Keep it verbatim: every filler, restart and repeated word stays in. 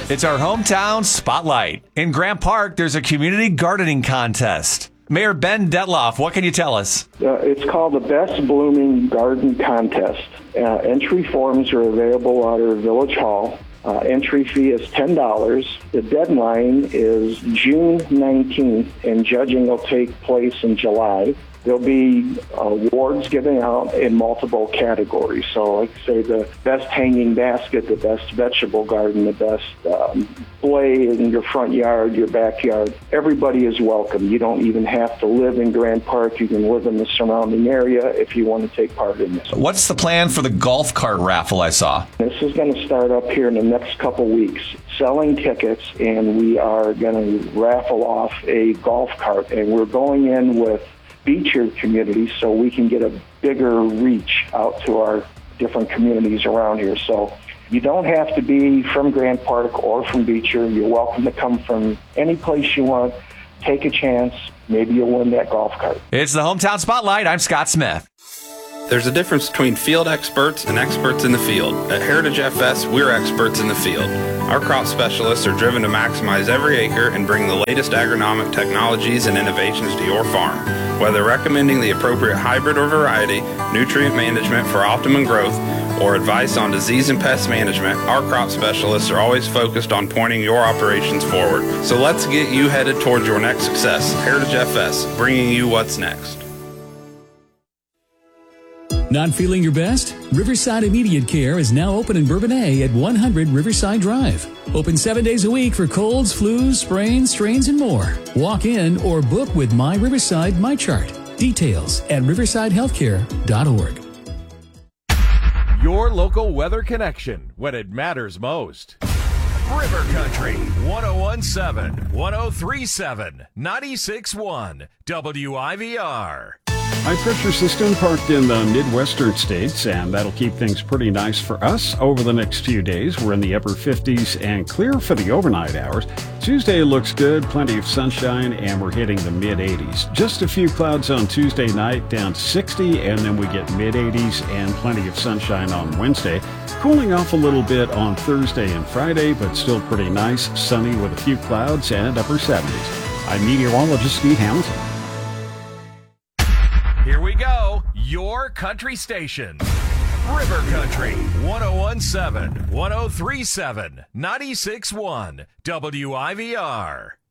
It's our hometown spotlight. In Grant Park, there's a community gardening contest. Mayor Ben Detloff, what can you tell us? Uh, it's called the Best Blooming Garden Contest. Uh, entry forms are available out of Village Hall. Uh, entry fee is ten dollars. The deadline is June nineteenth, and judging will take place in July. There'll be awards given out in multiple categories. So, like I say, the best hanging basket, the best vegetable garden, the best um, display in your front yard, your backyard. Everybody is welcome. You don't even have to live in Grant Park. You can live in the surrounding area if you want to take part in this. What's the plan for the golf cart raffle I saw? This is going to start up here in the next couple weeks. Selling tickets, and we are going to raffle off a golf cart, and we're going in with Beecher community so we can get a bigger reach out to our different communities around here. So you don't have to be from Grant Park or from Beecher. You're welcome to come from any place you want. Take a chance. Maybe you'll win that golf cart. It's the Hometown Spotlight. I'm Scott Smith. There's a difference between field experts and experts in the field. At Heritage F S, we're experts in the field. Our crop specialists are driven to maximize every acre and bring the latest agronomic technologies and innovations to your farm. Whether recommending the appropriate hybrid or variety, nutrient management for optimum growth, or advice on disease and pest management, our crop specialists are always focused on pointing your operations forward. So let's get you headed towards your next success. Heritage F S, bringing you what's next. Not feeling your best? Riverside Immediate Care is now open in Bourbonnais at one hundred Riverside Drive. Open seven days a week for colds, flus, sprains, strains, and more. Walk in or book with My Riverside MyChart. Details at riverside healthcare dot org. Your local weather connection when it matters most. River Country, one oh one point seven, one oh three point seven, ninety-six point one, W I V R. High pressure system parked in the Midwestern states, and that'll keep things pretty nice for us over the next few days. We're in the upper fifties and clear for the overnight hours. Tuesday looks good, plenty of sunshine, and we're hitting the mid eighties. Just a few clouds on Tuesday night, down to sixty, and then we get mid eighties and plenty of sunshine on Wednesday. Cooling off a little bit on Thursday and Friday, but still pretty nice, sunny with a few clouds and upper seventies. I'm meteorologist Steve Hamilton. Here we go, your country station. River Country, one oh one point seven, one oh three point seven, ninety-six point one, W I V R.